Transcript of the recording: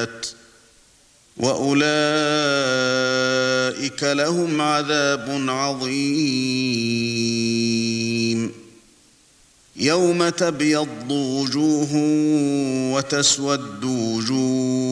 وأولئك لهم عذاب عظيم يوم تبيض وجوه وتسود وجوه